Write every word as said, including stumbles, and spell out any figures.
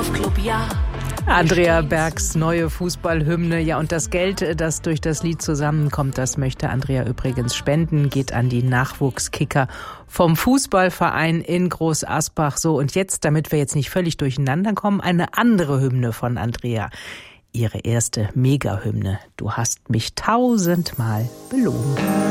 Golfclub, ja. Andrea Bergs neue Fußballhymne. Ja, und das Geld, das durch das Lied zusammenkommt, das möchte Andrea übrigens spenden, geht an die Nachwuchskicker vom Fußballverein in Groß Asbach. So, und jetzt, damit wir jetzt nicht völlig durcheinander kommen, eine andere Hymne von Andrea. Ihre erste Mega-Hymne. Du hast mich tausendmal belogen.